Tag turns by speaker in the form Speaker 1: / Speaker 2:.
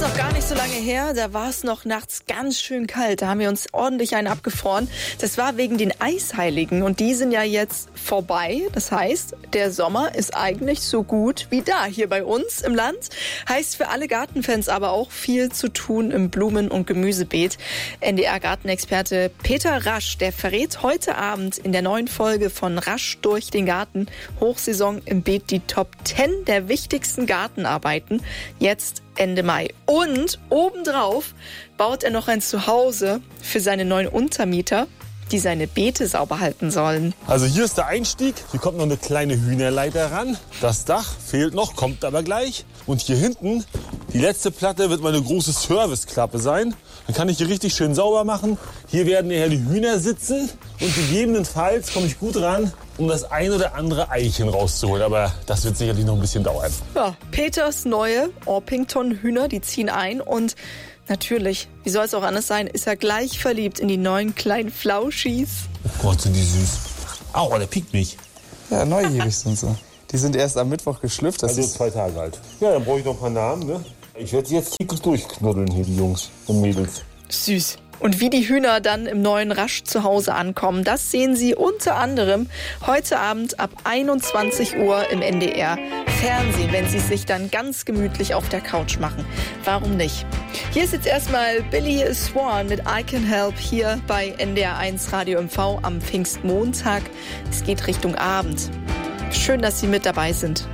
Speaker 1: noch gar nicht so lange her, da war es noch nachts ganz schön kalt. Da haben wir uns ordentlich einen abgefroren. Das war wegen den Eisheiligen und die sind ja jetzt vorbei. Das heißt, der Sommer ist eigentlich so gut wie da hier bei uns im Land. Heißt für alle Gartenfans aber auch viel zu tun im Blumen- und Gemüsebeet. NDR-Gartenexperte Peter Rasch, der verrät heute Abend in der neuen Folge von Rasch durch den Garten Hochsaison im Beet die Top 10 der wichtigsten Gartenarbeiten. Jetzt Ende Mai. Und obendrauf baut er noch ein Zuhause für seine neuen Untermieter, die seine Beete sauber halten sollen.
Speaker 2: Also hier ist der Einstieg. Hier kommt noch eine kleine Hühnerleiter ran. Das Dach fehlt noch, kommt aber gleich. Und hier hinten, die letzte Platte wird meine große Serviceklappe sein. Dann kann ich hier richtig schön sauber machen. Hier werden nachher die Hühner sitzen. Und gegebenenfalls komme ich gut ran, um das ein oder andere Eichen rauszuholen. Aber das wird sicherlich noch ein bisschen dauern.
Speaker 1: Ja, Peters neue Orpington-Hühner, die ziehen ein und natürlich, wie soll es auch anders sein, ist er gleich verliebt in die neuen kleinen Flauschis.
Speaker 2: Oh Gott, sind die süß. Au, der piekt mich.
Speaker 3: Ja, neugierig sind sie. Die sind erst am Mittwoch geschlüpft. Das
Speaker 2: Also
Speaker 3: ist
Speaker 2: 2 Tage alt. Ja, dann brauche ich noch ein paar Namen, ne? Ich werde sie jetzt durchknuddeln hier, die Jungs und Mädels.
Speaker 1: Süß. Und wie die Hühner dann im neuen Rasch zu Hause ankommen, das sehen Sie unter anderem heute Abend ab 21 Uhr im NDR Fernsehen, wenn Sie es sich dann ganz gemütlich auf der Couch machen. Warum nicht? Hier ist jetzt erstmal Billy Swan mit I Can Help hier bei NDR 1 Radio MV am Pfingstmontag. Es geht Richtung Abend. Schön, dass Sie mit dabei sind.